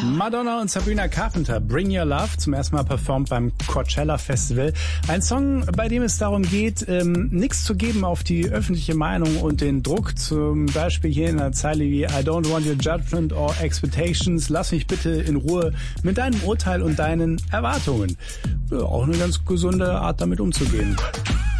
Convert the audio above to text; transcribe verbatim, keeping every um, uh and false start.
Madonna und Sabrina Carpenter, Bring Your Love, zum ersten Mal performt beim Coachella Festival. Ein Song, bei dem es darum geht, ähm, nichts zu geben auf die öffentliche Meinung und den Druck. Zum Beispiel hier in einer Zeile wie I don't want your judgment or expectations. Lass mich bitte in Ruhe mit deinem Urteil und deinen Erwartungen. Ja, auch eine ganz gesunde Art, damit umzugehen.